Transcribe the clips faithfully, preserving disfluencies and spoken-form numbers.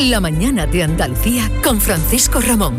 La mañana de Andalucía con Francisco Ramón.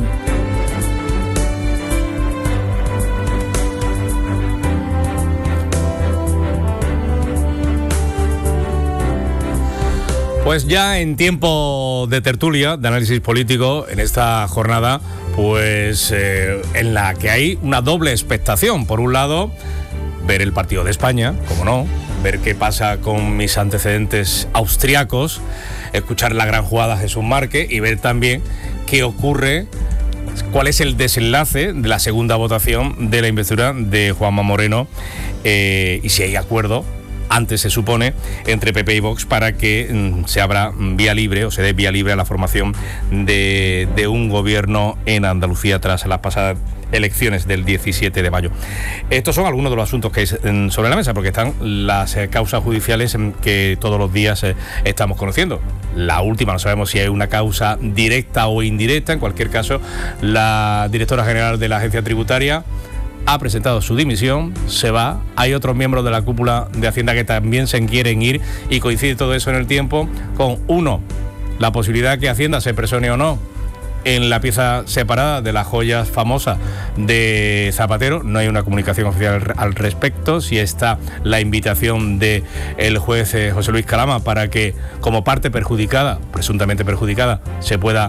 Pues ya en tiempo de tertulia, de análisis político, en esta jornada, pues eh, en la que hay una doble expectación. Por un lado, ver el partido de España, como no, ver qué pasa con mis antecedentes austriacos, escuchar la gran jugada Jesús Márquez y ver también qué ocurre, cuál es el desenlace de la segunda votación de la investidura de Juanma Moreno eh, y si hay acuerdo, antes se supone, entre P P y Vox para que mm, se abra vía libre o se dé vía libre a la formación de, de un gobierno en Andalucía tras las pasadas elecciones del diecisiete de mayo. Estos son algunos de los asuntos que hay sobre la mesa, porque están las eh, causas judiciales que todos los días eh, estamos conociendo. La última, no sabemos si hay una causa directa o indirecta. En cualquier caso, la directora general de la Agencia Tributaria ha presentado su dimisión, se va. Hay otros miembros de la cúpula de Hacienda que también se quieren ir y coincide todo eso en el tiempo con, uno, la posibilidad que Hacienda se persone o no en la pieza separada de las joyas famosas de Zapatero. No hay una comunicación oficial al respecto. Si está la invitación del juez eh, José Luis Calama para que, como parte perjudicada, presuntamente perjudicada, se pueda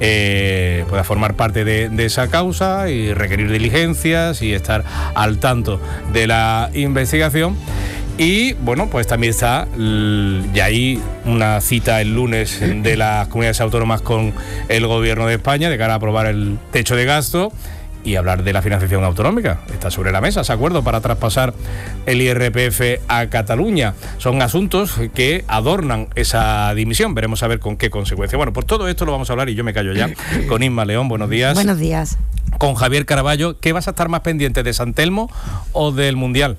Eh, pueda formar parte de, de esa causa y requerir diligencias y estar al tanto de la investigación. Y bueno, pues también está ya ahí una cita el lunes de las comunidades autónomas con el gobierno de España de cara a aprobar el techo de gasto y hablar de la financiación autonómica. Está sobre la mesa ese acuerdo para traspasar el I R P F a Cataluña. Son asuntos que adornan esa dimisión. Veremos a ver con qué consecuencias. Bueno, por todo esto lo vamos a hablar y yo me callo ya con Inma León. Buenos días. Buenos días. Con Javier Caraballo. ¿Qué vas a estar más pendiente, de San Telmo o del Mundial?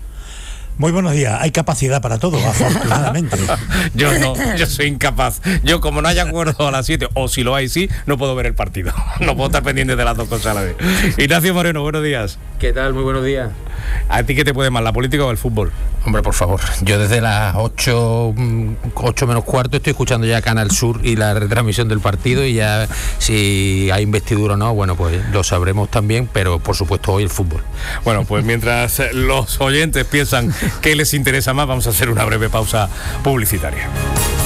Muy buenos días. Hay capacidad para todo, afortunadamente. Yo no, yo soy incapaz. Yo, como no haya acuerdo a las siete, o si lo hay, sí, no puedo ver el partido. No puedo estar pendiente de las dos cosas a la vez. Ignacio Moreno, buenos días. ¿Qué tal? Muy buenos días. ¿A ti qué te puede más, la política o el fútbol? Hombre, por favor, yo desde las ocho, ocho menos cuarto estoy escuchando ya Canal Sur y la retransmisión del partido, y ya si hay investidura o no, bueno, pues lo sabremos también, pero por supuesto hoy el fútbol. Bueno, pues mientras los oyentes piensan qué les interesa más, vamos a hacer una breve pausa publicitaria.